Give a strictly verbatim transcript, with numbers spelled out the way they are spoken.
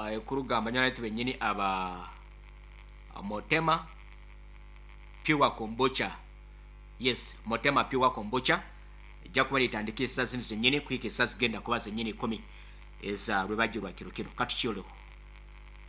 kurugamba nyalete benyini aba Motema Pure Kombucha. Yes, Motema Pure Kombucha. Jakuba litandikisa zino zenyini kwike sasa genda kuba zenyini kumi eza rwebajirwa kiro kino katuchiyolo